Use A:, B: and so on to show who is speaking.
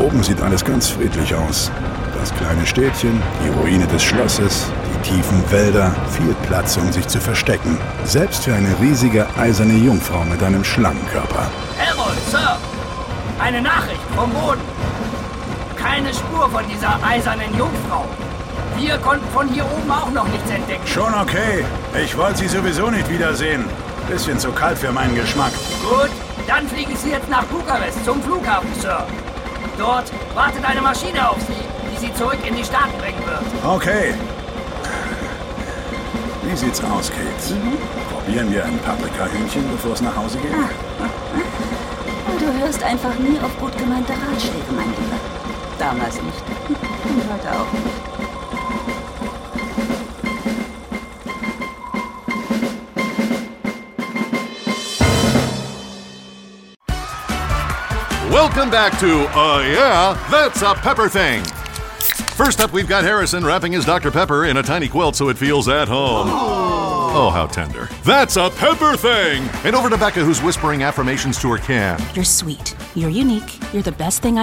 A: oben sieht alles ganz friedlich aus. Das kleine Städtchen, die Ruine des Schlosses, die tiefen Wälder, viel Platz, um sich zu verstecken. Selbst für eine riesige eiserne Jungfrau mit einem Schlangenkörper.
B: Harold, Sir! Eine Nachricht vom Boden. Keine Spur von dieser eisernen Jungfrau. Wir konnten von hier oben auch noch nichts entdecken.
A: Schon okay. Ich wollte sie sowieso nicht wiedersehen. Bisschen zu kalt für meinen Geschmack.
B: Gut, dann fliegen Sie jetzt nach Bukarest zum Flughafen, Sir. Dort wartet eine Maschine auf Sie, die Sie zurück in die Staaten bringen wird.
A: Okay. Wie sieht's aus, Kate? Probieren wir ein Paprikahühnchen, bevor es nach Hause geht?
C: Du hörst einfach nie auf gut gemeinte Ratschläge, mein Lieber. Damals nicht. Und heute auch nicht.
D: Welcome back to, yeah, that's a Pepper Thing. First up, we've got Harrison wrapping his Dr. Pepper in a tiny quilt so it feels at home. Oh, how tender. That's a Pepper Thing! And over to Becca, who's whispering affirmations to her can.
E: You're sweet. You're unique. You're the best thing